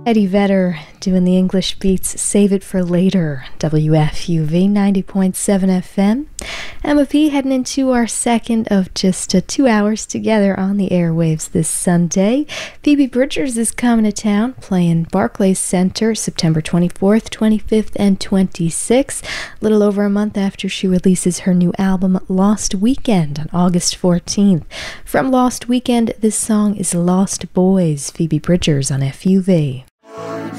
Eddie Vedder doing the English beats, Save It for Later, WFUV 90.7 FM. Emma P heading into our second of just 2 hours together on the airwaves this Sunday. Phoebe Bridgers is coming to town, playing Barclays Center September 24th, 25th, and 26th, a little over a month after she releases her new album Lost Weekend on August 14th. From Lost Weekend, this song is Lost Boys, Phoebe Bridgers on FUV.